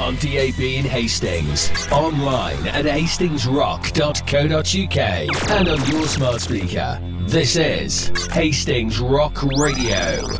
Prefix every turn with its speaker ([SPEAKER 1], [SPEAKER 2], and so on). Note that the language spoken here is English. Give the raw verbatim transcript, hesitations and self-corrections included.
[SPEAKER 1] on D A B in Hastings, online at hastings rock dot co dot uk, and on your smart speaker. This is Hastings Rock Radio.